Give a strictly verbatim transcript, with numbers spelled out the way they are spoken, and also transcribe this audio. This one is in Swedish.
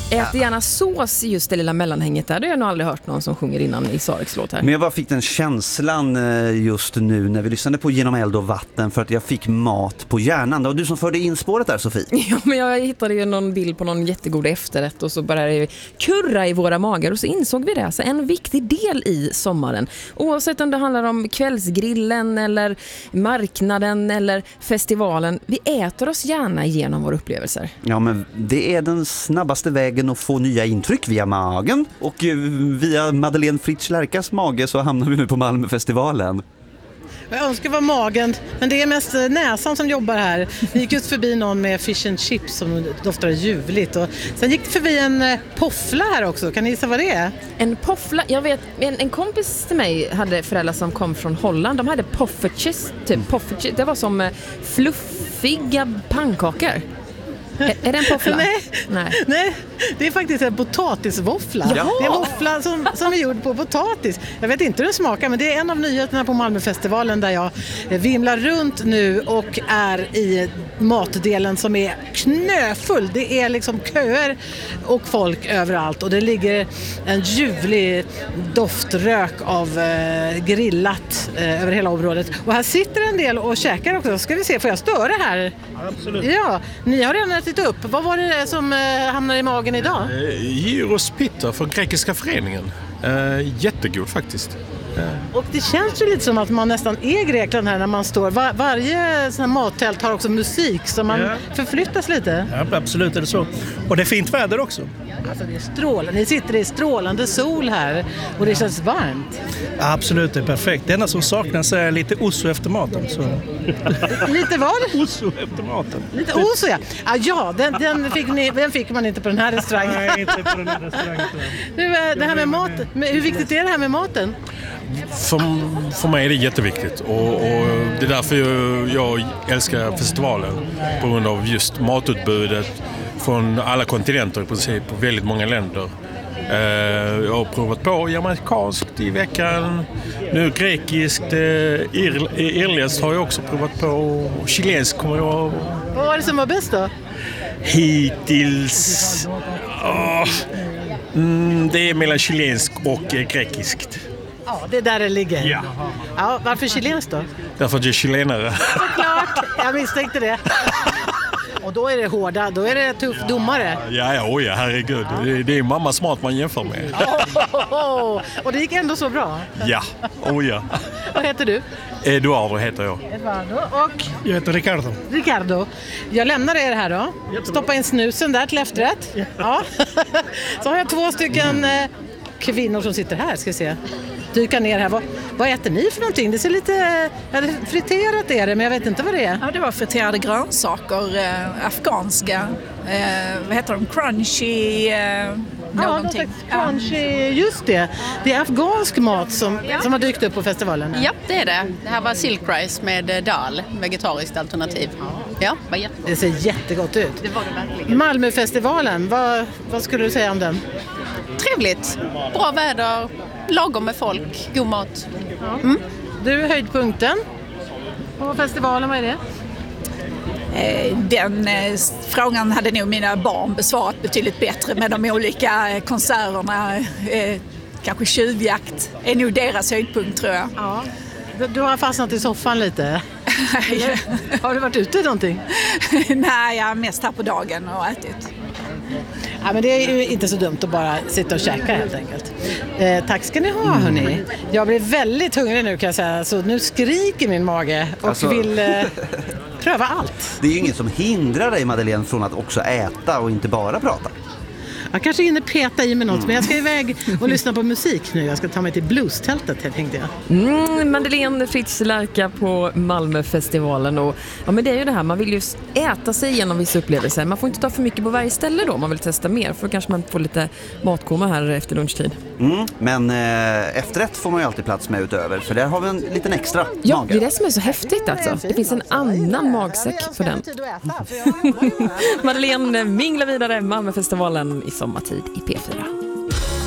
Ät gärna sås i just det lilla mellanhänget där. Det har jag nog aldrig hört någon som sjunger innan i Sareks låt här. Men jag bara fick den känslan just nu när vi lyssnade på Genom eld och vatten för att jag fick mat på hjärnan. Det var du som förde in spåret där, Sofie. Ja, men jag hittade ju någon bild på någon jättegod efterrätt och så började det kurra i våra magar och så insåg vi det. Alltså en viktig del i sommaren. Oavsett om det handlar om kvällsgrillen eller marknaden eller festivalen. Vi äter oss gärna igenom våra upplevelser. Ja, men det är den snabbaste vägen att få nya intryck via magen. Och via Madeleine Fritz Lärkas mage så hamnar vi nu på Malmöfestivalen. Jag önskar vara magen, men det är mest näsan som jobbar här. Vi gick just förbi någon med fish and chips som doftar ljuvligt. Och sen gick det förbi en poffla här också. Kan ni gissa vad det är? En poffla? Jag vet, en, en kompis till mig hade föräldrar som kom från Holland. De hade poffertjes, typ poffertjes. Det var som fluffiga pannkakor. Är, är det en poffla? Nej. Nej. Nej, det är faktiskt en potatisvåffla. Jaha. Det är en våffla som, som är gjord på potatis. Jag vet inte hur den smakar, men det är en av nyheterna på Malmöfestivalen där jag vimlar runt nu och är i matdelen som är knöfull. Det är liksom köer och folk överallt och det ligger en ljuvlig doftrök av eh, grillat eh, över hela området. Och här sitter en del och käkar också. Ska vi se, får jag störa här? Ja, absolut. Ja, ni har redan ätit upp. Vad var det som eh, hamnade i magen idag? Eh, gyros pita från Grekiska föreningen. Eh, jättegod faktiskt. Eh. Och det känns ju lite som att man nästan är i Grekland här när man står. Var, varje sån här mattält har också musik så man Ja. förflyttas lite. Ja, absolut är det så. Och det är fint väder också. Alltså det är strålande. Ni sitter i strålande sol här och det känns varmt. Ja, absolut, det är perfekt. Det enda som saknas är lite osso efter maten. Så. Lite vad? Osso efter maten. Lite oso, ja. Ah, ja, den, den, fick ni, den fick man inte på den här restaurangen. Nej, inte på den här restaurangen. Du, det här med mat, hur viktigt är det här med maten? För, för mig är det jätteviktigt och, och det är därför jag, jag älskar festivalen på grund av just matutbudet från alla kontinenter i princip och väldigt många länder. Eh, jag har provat på jamaicanskt i veckan, nu grekiskt, eh, ir, irländskt har jag också provat på, chilenskt kommer jag. Vad var det som var bäst då? Hittills åh, mm, det är mellan chilensk och eh, grekiskt. Ja, det är där det ligger. Ja. Ja, varför chilenskt då? Därför att jag är chilenare. Såklart, jag misstänkte det. Och då är det hårda, då är det tuff domare. Ja, ja, oj, herregud. Det, det är mammas mat man jämför med. Oh, oh, oh. Och det gick ändå så bra. Ja, oj ja. Vad heter du? Eduardo heter jag. Eduardo och Jag heter Ricardo. Ricardo. Jag lämnar er här då. Stoppa in snusen där till efterrätt. Ja. Så har jag två stycken eh, kvinnor som sitter här, ska vi se. Dyka ner här. Vad, vad äter ni för någonting? Det ser lite ja, det friterat är det, men jag vet inte vad det är. Ja, det var friterade grönsaker, eh, afghanska, eh, vad heter de? Crunchy, eh, någonting. Ja, crunchy, just det. Det är afghansk mat som, Ja. som har dykt upp på festivalen. Ja, det är det. Det här var silk rice med eh, dal, vegetariskt alternativ. Ja, var jättegott. Det ser jättegott ut. Det var det verkligen. Malmöfestivalen, vad, vad skulle du säga om den? Trevligt. Bra väder, lagom med folk, god mat. Mm. Du är höjdpunkten på festivalen, vad är det? Eh, Den eh, frågan hade nog mina barn besvarat betydligt bättre med de olika eh, konserterna. Eh, kanske tjuvjakt är nog deras höjdpunkt, tror jag. Ja. Du, du har fastnat i soffan lite. Har du varit ute någonting? Nej, jag är mest här på dagen och ätit. Ja, men det är ju inte så dumt att bara sitta och käka helt enkelt. Eh, tack ska ni ha, hörni. Jag blir väldigt hungrig nu kan jag säga. Så nu skriker min mage och Alltså- vill eh, pröva allt. Det är ju inget som hindrar dig, Madeleine, från att också äta och inte bara prata. Jag kanske hinner peta i mig något, men jag ska iväg och lyssna på musik nu. Jag ska ta mig till blues-tältet, tänkte jag. Mm, Madeleine Fritz Lärka på Malmöfestivalen. Och, ja, men det är ju det här, man vill ju äta sig igenom vissa upplevelser. Man får inte ta för mycket på varje ställe då, man vill testa mer. För kanske man får lite matkoma här efter lunchtid. Mm, men eh, efterrätt får man ju alltid plats med utöver, för där har vi en liten extra Ja, mage. det är det som är så häftigt alltså. Det finns en annan magsäck för den. Madeleine minglar vidare Malmöfestivalen i sommartid i P fyra.